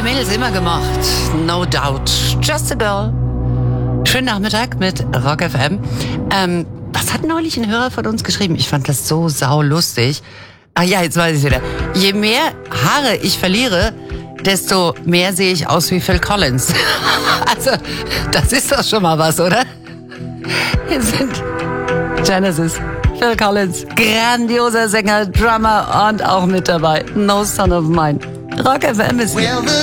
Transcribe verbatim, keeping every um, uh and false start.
Mädels immer gemocht. No doubt. Just a girl. Schönen Nachmittag mit Rock F M. Ähm, was hat neulich ein Hörer von uns geschrieben? Ich fand das so saulustig. Ah ja, jetzt weiß ich wieder. Je mehr Haare ich verliere, desto mehr sehe ich aus wie Phil Collins. Also, das ist doch schon mal was, oder? Hier sind Genesis, Phil Collins, grandioser Sänger, Drummer und auch mit dabei No Son of Mine. Rock F M ist...